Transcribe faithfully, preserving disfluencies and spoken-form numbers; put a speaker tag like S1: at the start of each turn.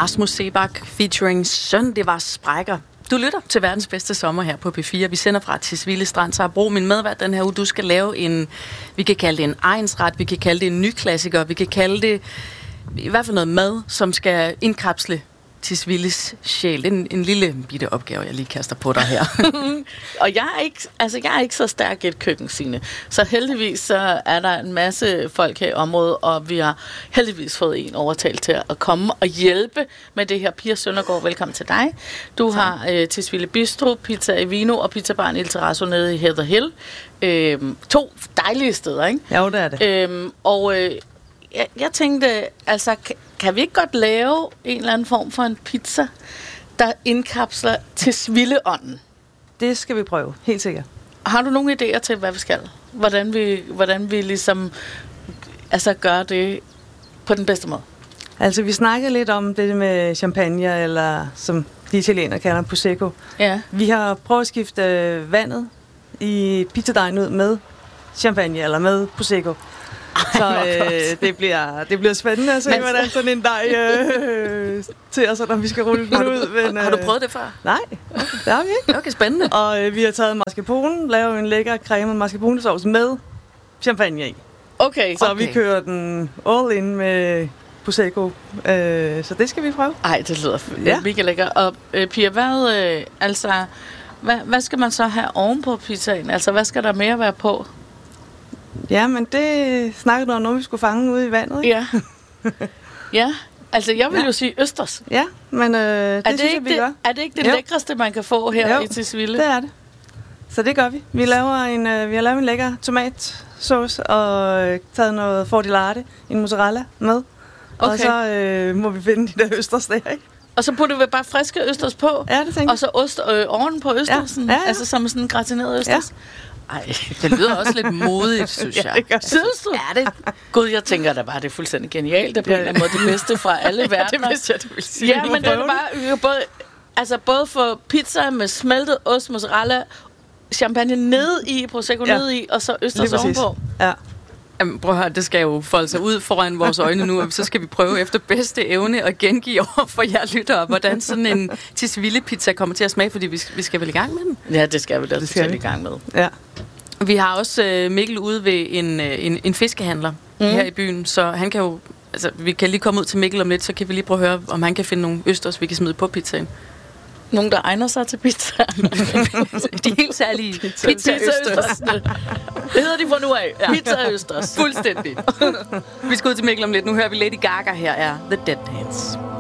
S1: Rasmus Seebach featuring Søn, det var sprækker. Du lytter til verdens bedste sommer her på P fire. Vi sender fra Tisvilde Strand, så har brug min medvært den her uge. Du skal lave en, vi kan kalde det en egensret, vi kan kalde det en ny klassiker, vi kan kalde det i hvert fald noget mad, som skal indkapsle Tisvildes sjæl. En, en lille bitte opgave, jeg lige kaster på dig her.
S2: Og jeg er ikke, altså jeg er ikke så stærk i et køkken, Signe. Så heldigvis så er der en masse folk her i området, og vi har heldigvis fået en overtalt til at komme og hjælpe med det her. Pia Søndergaard, velkommen til dig. Du tak. har øh, Tisvilde Bistro, Pizza i Vino og Pizza Bar Il Terrazzo nede i Heather Hill. Øh, to dejlige steder, ikke?
S3: Jo, det er det.
S2: Øh, og øh, jeg, jeg tænkte, altså... Kan vi ikke godt lave en eller anden form for en pizza, der indkapsler Tisvilde-ånden?
S3: Det skal vi prøve, helt sikkert.
S2: Har du nogle idéer til, hvad vi skal? Hvordan vi, hvordan vi ligesom altså gør det på den bedste måde?
S3: Altså, vi snakkede lidt om det med champagne, eller som de italienere kalder prosecco.
S2: Ja.
S3: Vi har prøvet at skifte vandet i pizzadejen ud med champagne, eller med prosecco. Så øh, det, bliver, det bliver spændende at se, men, hvordan sådan en dej øh, til os, når vi skal rulle den ud. Men, øh,
S1: har du prøvet det før?
S3: Nej, det har vi ikke.
S1: Okay, spændende.
S3: Og øh, vi har taget mascarpone, lavet en lækker cremet mascarponesauce med champagne i.
S2: Okay.
S3: Så
S2: okay.
S3: vi kører den all in med prosecco. Øh, så det skal vi prøve.
S2: Ej, det lyder ja. mega lækker. Og øh, Pia, hvad, øh, altså, hvad, hvad skal man så have oven på pizzaen? Altså, hvad skal der mere være på?
S3: Ja, men det snakkede du om, når vi skulle fange ude i vandet, ikke?
S2: Ja. Ja, altså jeg vil ja. jo sige østers.
S3: Ja, men øh, det,
S2: er det
S3: synes
S2: ikke
S3: jeg, vi
S2: det,
S3: gør.
S2: Er det ikke det jo. lækreste, man kan få her
S3: jo,
S2: i Tisvilde?
S3: det er det. Så det gør vi. Vi, laver en, øh, vi har lavet en lækker tomatsauce og øh, taget noget fortilarte, en mozzarella med. Okay. Og så øh, må vi finde de der østers der, ikke?
S2: Og så putter vi bare friske østers på?
S3: Ja, det tænker jeg.
S2: Og så ost øh, oven på østersen?
S3: Ja. Ja, ja.
S2: Altså som sådan en gratineret østers?
S3: Ja.
S1: Ej, det lyder også lidt modigt, synes jeg.
S3: Ja, det gør det.
S2: Synes du?
S1: Ja, det.
S2: Gud, jeg tænker da bare, det er fuldstændig genialt. Det er på ja, ja. en eller anden måde det bedste fra alle verdener.
S1: Ja, det vidste jeg, du ville sige.
S2: Ja, men det er bare både, altså både for pizza med smeltet ost, mozzarella, champagne nede i, prosecco ja. nede i, og så østers ovenpå.
S3: Ja.
S1: Jamen, prøv at høre, det skal jo folde sig ud foran vores øjne nu, og så skal vi prøve efter bedste evne at gengive over for jer lyttere, hvordan sådan en Tisvilde pizza kommer til at smage, fordi vi skal, vi skal vel i gang med den?
S2: Ja, det skal vi da
S3: det skal vi
S2: i gang med.
S3: Ja.
S1: Vi har også øh, Mikkel ude ved en, øh, en, en fiskehandler mm. her i byen, så han kan jo, altså vi kan lige komme ud til Mikkel om lidt, så kan vi lige prøve at høre, om han kan finde nogle østers, vi kan smide på pizzaen.
S2: Nogen, der egner sig til pizza.
S1: De helt særlige pizza, pizza østers.
S2: Det hedder de fra nu af. Ja. Pizza østers.
S1: Fuldstændig. Vi skal ud til Mikkel om lidt. Nu hører vi Lady Gaga. Her er The Dead Dance.